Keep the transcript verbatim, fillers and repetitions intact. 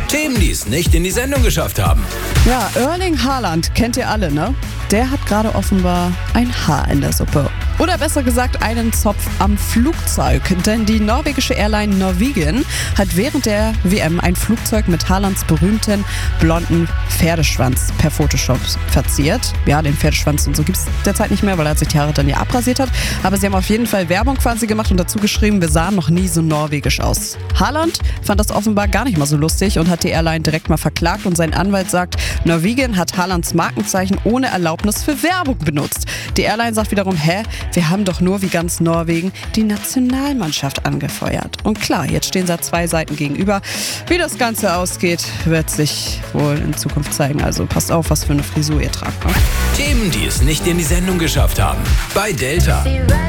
Themen, die es nicht in die Sendung geschafft haben. Ja, Erling Haaland kennt ihr alle, ne? Der hat gerade offenbar ein Haar in der Suppe. Oder besser gesagt einen Zopf am Flugzeug. Denn die norwegische Airline Norwegian hat während der W M ein Flugzeug mit Haalands berühmten blonden Pferdeschwanz per Photoshop verziert. Ja, den Pferdeschwanz und so gibt es derzeit nicht mehr, weil er sich die Haare dann ja abrasiert hat. Aber sie haben auf jeden Fall Werbung quasi gemacht und dazu geschrieben, wir sahen noch nie so norwegisch aus. Haaland fand das offenbar gar nicht mal so lustig und hat die Airline direkt mal verklagt. Und sein Anwalt sagt, Norwegian hat Haalands Markenzeichen ohne Erlaubnis für Werbung benutzt. Die Airline sagt wiederum, hä, wir haben doch nur wie ganz Norwegen die Nationalmannschaft angefeuert. Und klar, jetzt stehen sie zwei Seiten gegenüber. Wie das Ganze ausgeht, wird sich wohl in Zukunft zeigen. Also passt auf, was für eine Frisur ihr tragt. Ne? Themen, die es nicht in die Sendung geschafft haben. Bei Delta.